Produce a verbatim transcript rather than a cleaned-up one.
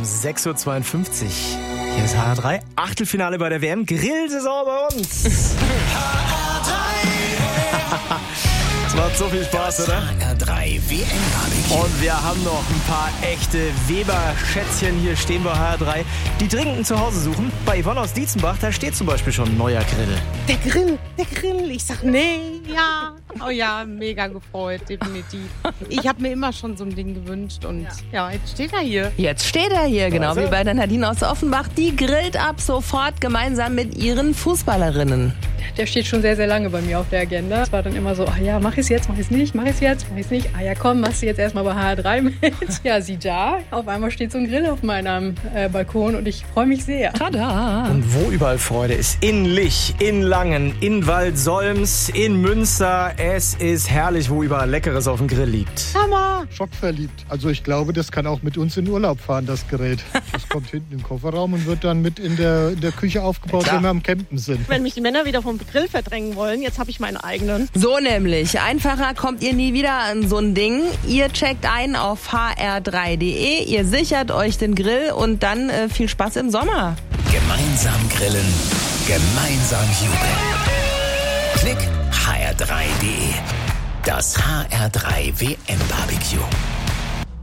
sechs Uhr zweiundfünfzig. Hier ist H R drei. Achtelfinale bei der W M. Grillsaison bei uns. H R drei. Es macht so viel Spaß, oder? H R drei W M-Barbecue. Und wir haben noch ein paar echte Weber-Schätzchen hier stehen bei H R drei, die dringend zu Hause suchen. Bei Yvonne aus Dietzenbach, da steht zum Beispiel schon ein neuer Grill. Der Grill, der Grill. Ich sag, nee, ja. Oh ja, mega gefreut, definitiv. Ich habe mir immer schon so ein Ding gewünscht und ja, jetzt steht er hier. Jetzt steht er hier, genau Also. wie bei der Nadine aus Offenbach. Die grillt ab sofort gemeinsam mit ihren Fußballerinnen. Der steht schon sehr, sehr lange bei mir auf der Agenda. Es war dann immer so, ach ja, mach ich's jetzt, mach ich's nicht, mach ich's jetzt, mach ich's nicht. Ah ja, komm, machst du jetzt erstmal bei H R drei mit. Ja, sieh da, auf einmal steht so ein Grill auf meinem äh, Balkon und ich freue mich sehr. Tada! Und wo überall Freude ist. In Lich, in Langen, in Waldsolms, in Münster. Es ist herrlich, wo überall Leckeres auf dem Grill liegt. Hammer. Schockverliebt. Also ich glaube, das kann auch mit uns in Urlaub fahren, das Gerät. Das kommt hinten im Kofferraum und wird dann mit in der, in der Küche aufgebaut, wenn wir am Campen sind. Wenn mich die Männer wieder vom Grill verdrängen wollen, jetzt habe ich meinen eigenen. So nämlich. Einfacher kommt ihr nie wieder an so ein Ding. Ihr checkt ein auf h r drei punkt d e, ihr sichert euch den Grill und dann äh, viel Spaß im Sommer. Gemeinsam grillen, gemeinsam jubeln. Klick h r drei punkt d e. Das H R drei W M-Barbecue.